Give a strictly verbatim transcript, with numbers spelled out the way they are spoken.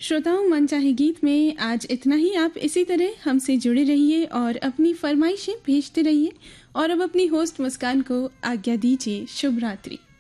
श्रोताओं, मनचाहे गीत में आज इतना ही। आप इसी तरह हमसे जुड़े रहिए और अपनी फरमाइशें भेजते रहिए। और अब अपनी होस्ट मुस्कान को आज्ञा दीजिए। शुभ रात्रि।